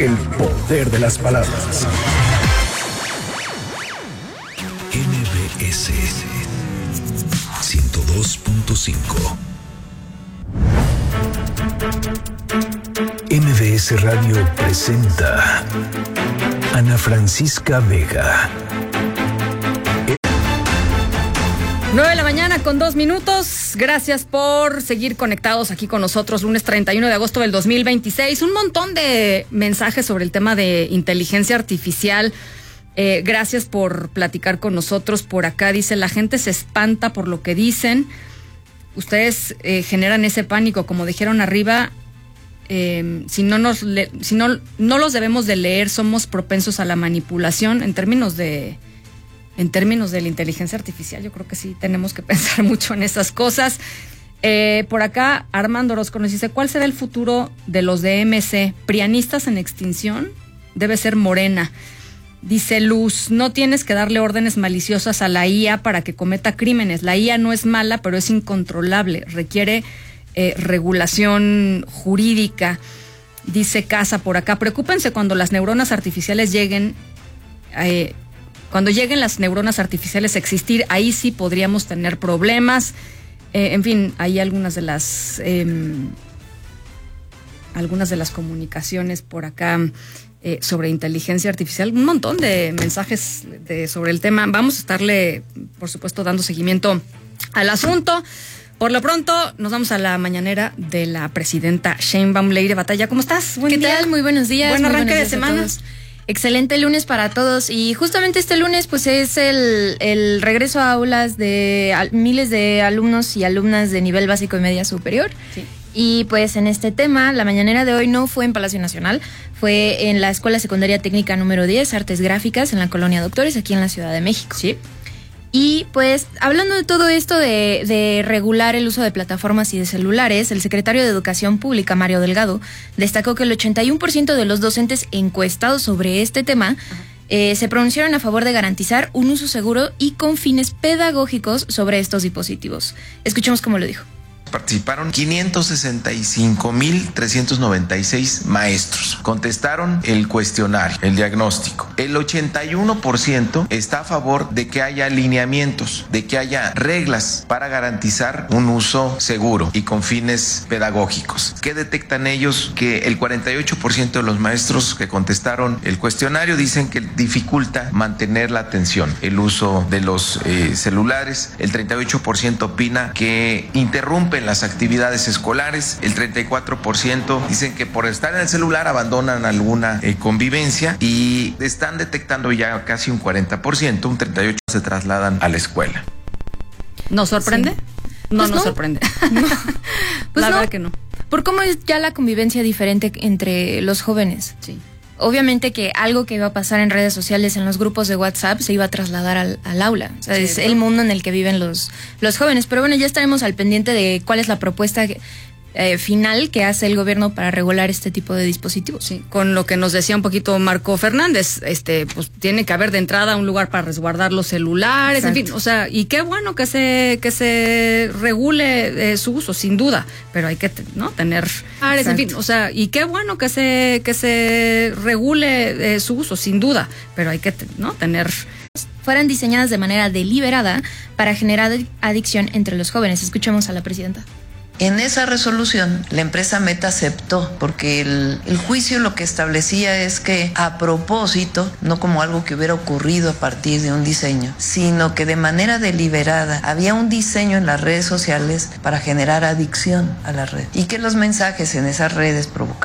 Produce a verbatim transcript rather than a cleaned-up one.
El poder de las palabras. M B S ciento dos punto cinco. M B S Radio presenta Ana Francisca Vega. nueve de la mañana con dos minutos. Gracias por seguir conectados aquí con nosotros. Lunes treinta y uno de agosto del dos mil veintiséis. Un montón de mensajes sobre el tema de inteligencia artificial. Eh, gracias por platicar con nosotros. Por acá dice, la gente se espanta por lo que dicen. Ustedes eh, generan ese pánico, como dijeron arriba. Eh, si no nos le, si no, no los debemos de leer, somos propensos a la manipulación en términos de en términos de la inteligencia artificial. Yo creo que sí tenemos que pensar mucho en esas cosas. Eh, por acá Armando Orozco nos dice, ¿cuál será el futuro de los de M C? ¿Prianistas en extinción? Debe ser Morena. Dice Luz, no tienes que darle órdenes maliciosas a la I A para que cometa crímenes. La I A no es mala, pero es incontrolable. Requiere eh, regulación jurídica. Dice Casa por acá, preocúpense cuando las neuronas artificiales lleguen, eh, cuando lleguen las neuronas artificiales a existir, ahí sí podríamos tener problemas. Eh, en fin, hay algunas de las eh, algunas de las comunicaciones por acá eh, sobre inteligencia artificial, un montón de mensajes de, sobre el tema. Vamos a estarle, por supuesto, dando seguimiento al asunto. Por lo pronto, nos vamos a la mañanera de la presidenta Sheinbaum. Leire Batalla, ¿cómo estás? Buen ¿Qué día. tal? Muy buenos días. Buen arranque de días semana. Excelente lunes para todos. Y justamente este lunes, pues es el, el regreso a aulas de a, miles de alumnos y alumnas de nivel básico y media superior. Sí. Y pues en este tema, la mañanera de hoy no fue en Palacio Nacional, fue en la Escuela Secundaria Técnica número diez, Artes Gráficas, en la Colonia Doctores, aquí en la Ciudad de México. Sí. Y pues hablando de todo esto de, de regular el uso de plataformas y de celulares, el secretario de Educación Pública, Mario Delgado, destacó que el ochenta y uno por ciento de los docentes encuestados sobre este tema eh, se pronunciaron a favor de garantizar un uso seguro y con fines pedagógicos sobre estos dispositivos. Escuchemos cómo lo dijo. Participaron quinientos sesenta y cinco mil trescientos noventa y seis maestros. Contestaron el cuestionario, el diagnóstico. El ochenta y uno por ciento está a favor de que haya lineamientos, de que haya reglas para garantizar un uso seguro y con fines pedagógicos. ¿Qué detectan ellos? Que el cuarenta y ocho por ciento de los maestros que contestaron el cuestionario dicen que dificulta mantener la atención, el uso de los eh, celulares. El treinta y ocho por ciento opina que interrumpe las actividades escolares. El treinta y cuatro por ciento dicen que por estar en el celular abandonan alguna eh, convivencia, y están detectando ya casi un cuarenta por ciento, un treinta y ocho por ciento se trasladan a la escuela. ¿Nos sorprende? Sí. No, pues nos no. sorprende. No. Pues la no. verdad que no. Por cómo es ya la convivencia diferente entre los jóvenes. Sí. Obviamente que algo que iba a pasar en redes sociales, en los grupos de WhatsApp, se iba a trasladar al, al aula. O sea, sí, es ¿no? el mundo en el que viven los, los jóvenes. Pero bueno, ya estaremos al pendiente de cuál es la propuesta eh, final que hace el gobierno para regular este tipo de dispositivos. Sí, con lo que nos decía un poquito Marco Fernández, este, pues tiene que haber de entrada un lugar para resguardar los celulares. Exacto. En fin, o sea, y qué bueno que se que se regule eh, su uso, sin duda, pero hay que, ¿no?, tener, Exacto. en fin, o sea, y qué bueno que se que se regule eh, su uso, sin duda, pero hay que, ¿no?, tener fueran diseñadas de manera deliberada para generar adicción entre los jóvenes. Escuchemos a la presidenta. En esa resolución, la empresa Meta aceptó, porque el, el juicio lo que establecía es que a propósito, no como algo que hubiera ocurrido a partir de un diseño, sino que de manera deliberada había un diseño en las redes sociales para generar adicción a la red, y que los mensajes en esas redes provocaban